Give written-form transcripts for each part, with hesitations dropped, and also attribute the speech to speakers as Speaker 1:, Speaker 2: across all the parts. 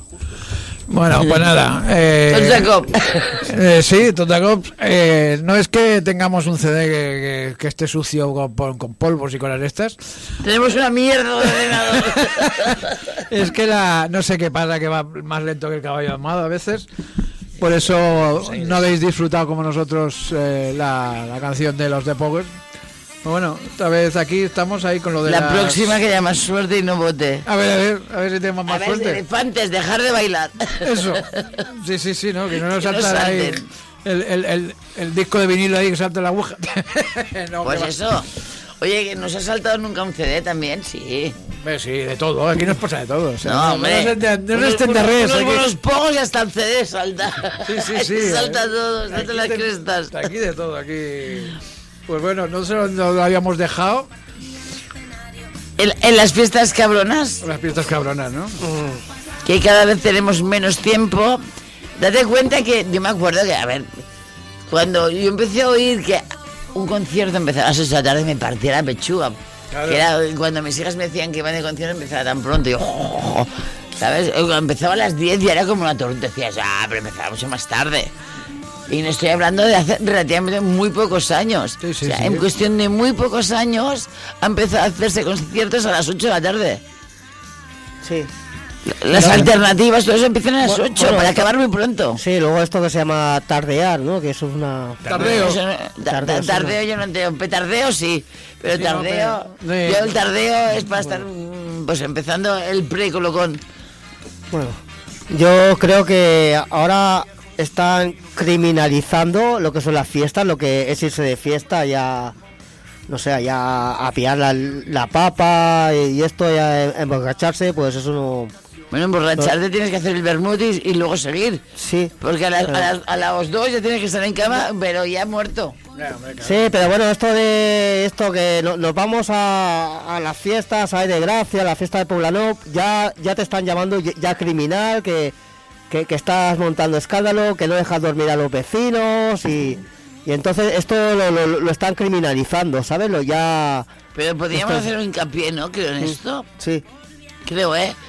Speaker 1: Bueno, pues nada. Sí, Totacop. No es que tengamos un CD que esté sucio con polvos y cosas de estas.
Speaker 2: Tenemos una mierda de ordenador.
Speaker 1: Es que no sé qué pasa, que va más lento que el caballo amado a veces. Por eso no habéis disfrutado como nosotros la canción de los de Pogos. Bueno, otra vez aquí estamos ahí con lo de
Speaker 2: la próxima que haya más suerte y no vote.
Speaker 1: A ver si tenemos más suerte.
Speaker 2: Elefantes, dejar de bailar.
Speaker 1: Eso. Sí, ¿no? Que no nos salten ahí el disco de vinilo ahí que salta la aguja.
Speaker 2: No, pues eso. Oye, que nos ha saltado nunca un CD también, sí.
Speaker 1: Sí, de todo. Aquí nos pasa de todo. O sea,
Speaker 2: no, hombre.
Speaker 1: No estén de res.
Speaker 2: Unos pocos y hasta el CD salta.
Speaker 1: Sí.
Speaker 2: Salta todo, salta las crestas.
Speaker 1: Aquí de todo, aquí. Pues bueno, no sé dónde lo habíamos dejado.
Speaker 2: En las fiestas cabronas.
Speaker 1: Las fiestas cabronas, ¿no?
Speaker 2: Que cada vez tenemos menos tiempo. Date cuenta que yo me acuerdo que, a ver, cuando yo empecé a oír que un concierto empezaba a las 8 de la tarde, me partía la pechuga. Claro. Que era cuando mis hijas me decían que iban de concierto, empezaba tan pronto. Y yo, ¿sabes? Empezaba a las 10 y era como una torta. Decías, pero empezaba mucho más tarde. Y no estoy hablando de hace relativamente muy pocos años.
Speaker 1: Sí,
Speaker 2: o sea, en cuestión de muy pocos años ha empezado a hacerse conciertos a las 8 de la tarde.
Speaker 3: Sí.
Speaker 2: Las alternativas, todo eso empiezan a las 8 para acabar muy pronto.
Speaker 3: Sí, luego esto que se llama tardear, ¿no? Que eso es una...
Speaker 1: Tardeo.
Speaker 2: Tardeo yo no entiendo. Petardeo sí, pero sí, tardeo... No, yo el tardeo es para estar pues empezando el pre-colocón.
Speaker 3: Bueno, yo creo que ahora están criminalizando lo que son las fiestas, lo que es irse de fiesta ya... No sé, ya a pillar la papa y esto, ya emborracharse, pues eso no...
Speaker 2: Bueno, emborracharte tienes que hacer el vermut y luego seguir.
Speaker 3: Sí.
Speaker 2: Porque a las 2 ya tienes que estar en cama, pero ya muerto.
Speaker 3: Sí, pero bueno, esto que nos vamos a las fiestas, a de Gracia, a la fiesta de Poblenou, ya te están llamando ya criminal, que estás montando escándalo, que no dejas dormir a los vecinos y entonces esto lo están criminalizando, ¿sabes?
Speaker 2: Pero podríamos hacer un hincapié, ¿no? Creo en esto.
Speaker 3: Sí.
Speaker 2: Creo,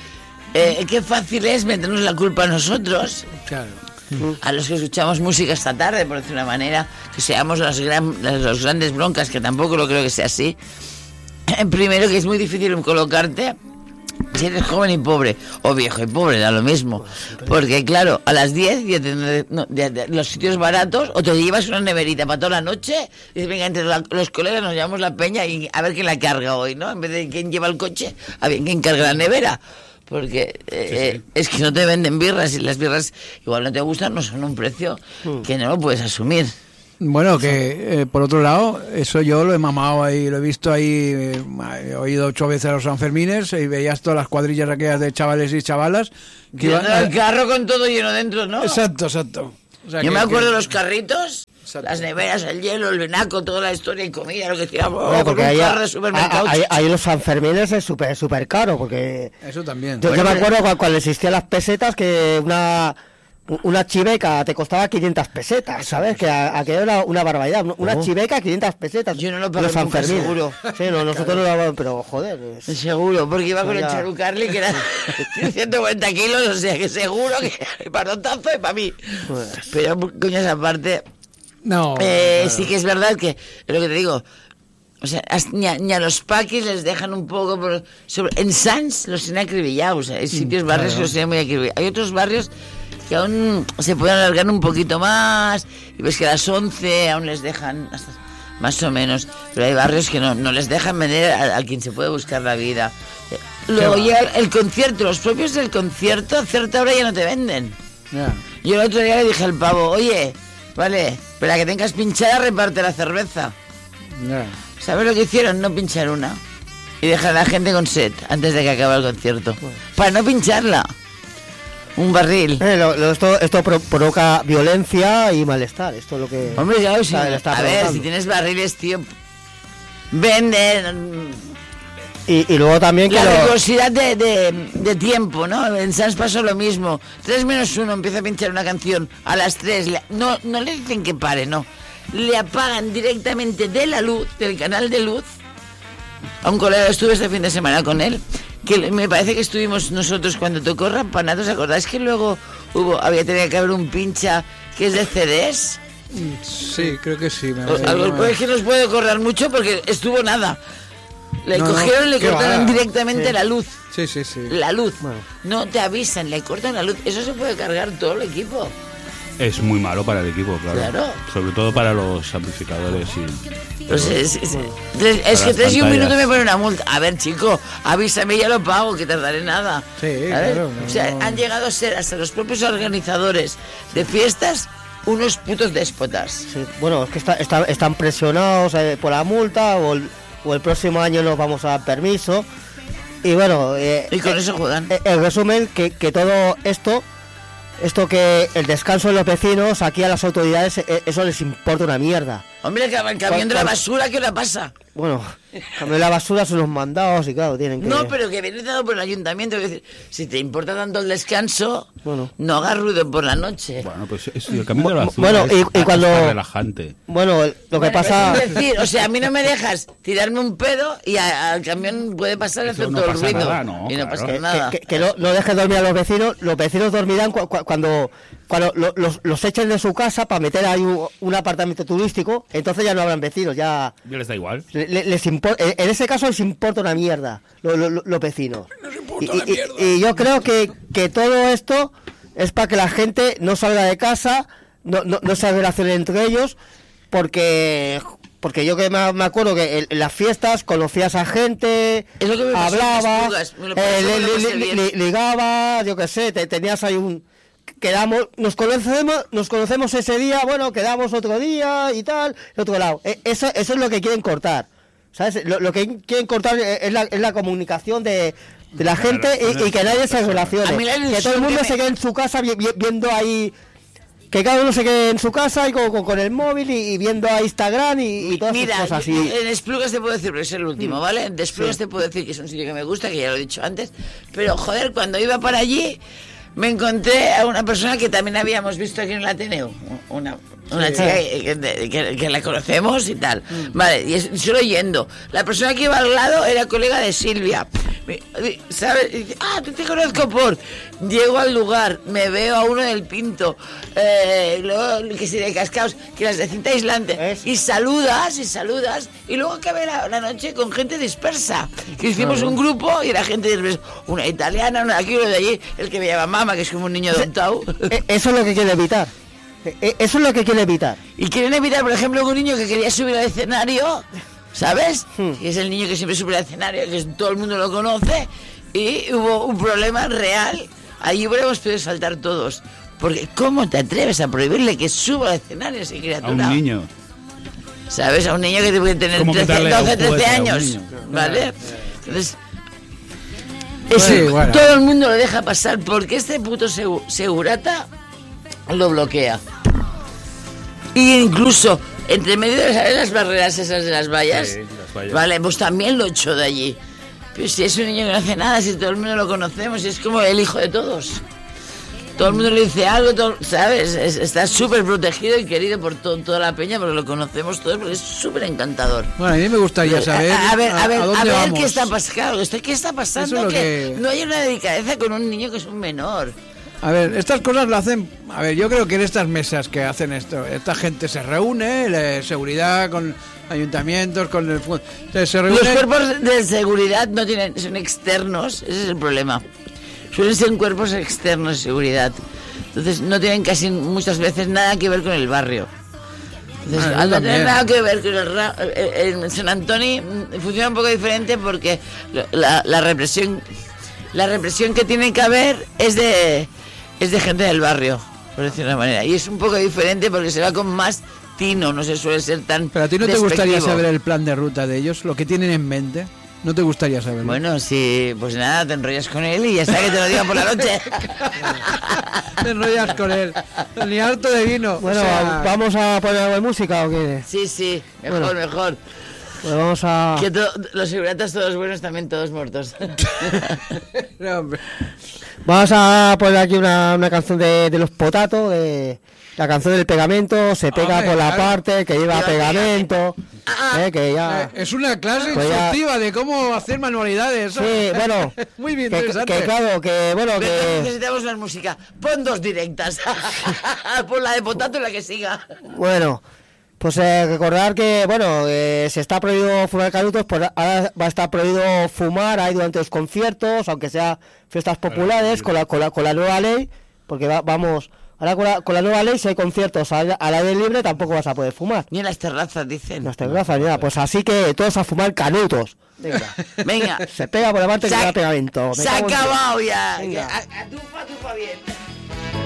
Speaker 2: qué fácil es meternos la culpa a nosotros.
Speaker 1: Claro.
Speaker 2: A los que escuchamos música esta tarde, por decir una manera, que seamos los grandes broncas, que tampoco lo creo que sea así. Primero, que es muy difícil colocarte si eres joven y pobre, o viejo y pobre, da lo mismo. Porque claro, a las 10 de los sitios baratos, o te llevas una neverita para toda la noche, y dices, venga, entre los colegas nos llevamos la peña y a ver quién la carga hoy, ¿no? En vez de quién lleva el coche, a ver quién carga la nevera. Porque es que no te venden birras, y las birras igual no te gustan, no son un precio que no lo puedes asumir.
Speaker 1: Bueno, que por otro lado, eso yo lo he mamado ahí, lo he visto ahí, he oído 8 veces a los Sanfermines y veías todas las cuadrillas aquellas de chavales y chavalas
Speaker 2: que iban al carro con todo lleno dentro, ¿no?
Speaker 1: Exacto. O sea,
Speaker 2: yo me acuerdo de los carritos, las neveras, el hielo, el venaco, toda la historia y comida, lo que decíamos,
Speaker 3: porque
Speaker 2: con un carro de supermercados.
Speaker 3: Ahí los Sanfermines es súper caro, porque...
Speaker 1: Eso también.
Speaker 3: Yo me acuerdo cuando existían las pesetas, que una chiveca te costaba 500 pesetas, ¿sabes? Que aquello era una barbaridad. Una chiveca, 500 pesetas.
Speaker 2: Yo no lo pagué nunca, seguro.
Speaker 3: Sí, nosotros no lo pagamos, pero joder.
Speaker 2: Seguro, porque iba con el Charucarli, que era 140 kilos, o sea que seguro que para tontazo y para mí. Pero, coño, esa parte...
Speaker 1: No.
Speaker 2: Sí que es verdad que, es lo que te digo... O sea, ni a los paquis les dejan un poco... en Sants los tienen acribillados, hay sitios, barrios que los tienen muy acribillados. Hay otros barrios que aún se pueden alargar un poquito más, y ves que a las 11 aún les dejan, hasta, más o menos, pero hay barrios que no les dejan vender a quien se puede buscar la vida. Luego llega el concierto, los propios del concierto a cierta hora ya no te venden. Yo el otro día le dije al pavo, oye, vale, para que tengas pinchada reparte la cerveza. ¿Sabes lo que hicieron? No pinchar una y dejar a la gente con sed antes de que acabe el concierto, para no pincharla. Un barril.
Speaker 3: Esto provoca violencia y malestar. Esto es lo que...
Speaker 2: Hombre, claro, sí. A ver, si tienes barriles, tío, venden.
Speaker 3: Y luego también que...
Speaker 2: La rigurosidad de tiempo, ¿no? En Sans pasó lo mismo. 3 menos 1 empieza a pinchar una canción a las 3. No le dicen que pare, no. Le apagan directamente de la luz, del canal de luz. A un colega estuve este fin de semana con él. que me parece que estuvimos nosotros cuando tocó Rampanato, ¿os acordáis que luego había tenido que haber un pincha que es de CDs?
Speaker 1: Sí, creo que sí.
Speaker 2: Es que no os puedo correr mucho porque estuvo nada. Le cogieron y le cortaron directamente la luz.
Speaker 1: Sí.
Speaker 2: La luz. Bueno. No te avisan, le cortan la luz. Eso se puede cargar todo el equipo.
Speaker 4: Es muy malo para el equipo, claro. Sobre todo para los amplificadores y...
Speaker 2: Pues es que 3 y 1 minuto me pone una multa. A ver, chico, avísame y ya lo pago, que tardaré nada.
Speaker 1: Sí, claro.
Speaker 2: O sea, han llegado a ser hasta los propios organizadores de fiestas unos putos déspotas.
Speaker 3: Sí. Bueno, es que están presionados por la multa o el próximo año nos vamos a dar permiso. Y bueno...
Speaker 2: y con eso juegan.
Speaker 3: En resumen, que todo esto que el descanso de los vecinos, aquí a las autoridades eso les importa una mierda.
Speaker 2: Hombre, el camión de la basura, ¿qué hora pasa?
Speaker 3: Bueno, el camión de la basura son los mandados y claro, tienen que...
Speaker 2: No, pero que viene dado por el ayuntamiento. Es decir, si te importa tanto el descanso, no hagas ruido por la noche.
Speaker 4: Bueno, pues el camión de la basura
Speaker 3: y cuando...
Speaker 4: es relajante.
Speaker 3: Bueno, lo que pasa...
Speaker 2: Es decir, o sea, a mí no me dejas tirarme un pedo y al camión puede pasar hacer todo el ruido.
Speaker 4: Nada,
Speaker 2: y no pasa nada.
Speaker 3: Que no dejes dormir a los vecinos dormirán cuando los echen de su casa para meter ahí un apartamento turístico, entonces ya no habrán vecinos, ya
Speaker 4: les da igual.
Speaker 3: En ese caso les importa una mierda los vecinos.
Speaker 1: Nos importa una mierda.
Speaker 3: Y yo creo que todo esto es para que la gente no salga de casa, no se relacione entre ellos, porque yo que me acuerdo que en las fiestas conocías a gente, hablabas, ligabas, yo que sé, tenías ahí quedamos, nos conocemos ese día, bueno, quedamos otro día y tal, de otro lado. Eso es lo que quieren cortar, ¿sabes? Lo que quieren cortar es la comunicación de la gente y que nadie se relacione. Que todo el mundo se quede en su casa viendo ahí, que cada uno se quede en su casa y con el móvil y viendo a Instagram y todas esas cosas.
Speaker 2: En Esplugas te puedo decir, porque es el último, ¿vale? En Esplugas te puedo decir que es un sitio que me gusta, que ya lo he dicho antes, pero joder, cuando iba para allí me encontré a una persona que también habíamos visto aquí en el Ateneo, una chica que la conocemos y tal. Vale, y solo yendo. La persona que iba al lado era colega de Silvia. ¿Sabes? Te conozco por... Llego al lugar, me veo a uno del Pinto, luego que se de Cascaos, que las de cinta aislante, y saludas, y luego acabé la noche con gente dispersa. Que hicimos un grupo y era gente dispersa. Una italiana, una de aquí, uno de allí, el que me llama Mama, que es como un niño adoptado.
Speaker 3: Eso es lo que quiere evitar. Eso es lo que quiere evitar.
Speaker 2: Y quieren evitar, por ejemplo, un niño que quería subir al escenario, ¿sabes? Que es el niño que siempre sube al escenario, que todo el mundo lo conoce, y hubo un problema real. Allí hubiéramos podido saltar todos. Porque ¿cómo te atreves a prohibirle que suba al escenario esa criatura?
Speaker 4: A un niño.
Speaker 2: ¿Sabes? A un niño que debe tener 12, 13 años. ¿Vale? Entonces... bueno. Todo el mundo lo deja pasar porque este puto segurata lo bloquea. Y incluso entre medio de las barreras esas de las vallas, vale, pues también lo echó de allí. Pero si es un niño que no hace nada, si todo el mundo lo conocemos, es como el hijo de todos. Todo el mundo le dice algo, ¿sabes? Está súper protegido y querido por toda la peña, porque lo conocemos todos, porque es súper encantador.
Speaker 1: Bueno, a mí me gustaría saber
Speaker 2: a ver
Speaker 1: vamos.
Speaker 2: qué está pasando. ¿Qué está pasando? Que no hay una delicadeza con un niño que es un menor.
Speaker 1: A ver, estas cosas lo hacen... A ver, yo creo que en estas mesas que hacen esto, esta gente se reúne, seguridad con ayuntamientos, con el... Se reúnen...
Speaker 2: Los cuerpos de seguridad no tienen, son externos, ese es el problema. Suelen ser cuerpos externos de seguridad. Entonces no tienen casi muchas veces nada que ver con el barrio. Entonces, al no tener nada que ver con en San Antonio funciona un poco diferente porque la represión que tiene que haber es de gente del barrio, por decirlo de una manera. Y es un poco diferente porque se va con más tino, no se suele ser tan...
Speaker 1: Pero a ti no te gustaría saber el plan de ruta de ellos, lo que tienen en mente. ¿No te gustaría saberlo?
Speaker 2: Bueno, sí, pues nada, te enrollas con él y ya está, que te lo digan por la noche.
Speaker 1: Te enrollas con él. Ni harto de vino.
Speaker 3: Bueno, o sea... ¿vamos a poner algo de música o qué?
Speaker 2: Sí, mejor.
Speaker 3: Pues vamos a...
Speaker 2: Que los seguratas todos buenos, también todos muertos.
Speaker 1: No, hombre.
Speaker 3: Vamos a poner aquí una canción de Los Potato, de La canción del pegamento se pega por la parte que lleva pegamento. Que ya...
Speaker 1: Es una clase instructiva de cómo hacer manualidades.
Speaker 3: Sí, bueno.
Speaker 1: Muy bien, interesante.
Speaker 3: Que claro, que bueno, que...
Speaker 2: Necesitamos más música. Pon 2 directas. Pon la de Potato y la que siga.
Speaker 3: Bueno, pues recordar que, bueno, se está prohibido fumar canutos, pues ahora va a estar prohibido fumar ahí durante los conciertos, aunque sea fiestas populares, con la nueva ley, porque vamos... Ahora con la nueva ley, si hay conciertos al aire libre, tampoco vas a poder fumar.
Speaker 2: Ni en las terrazas, dicen.
Speaker 3: En las terrazas, ni nada. Pues así que todos a fumar canutos.
Speaker 2: Venga.
Speaker 3: Se pega por la parte que da pegamento.
Speaker 2: Se ha acabado ya. A tu bien.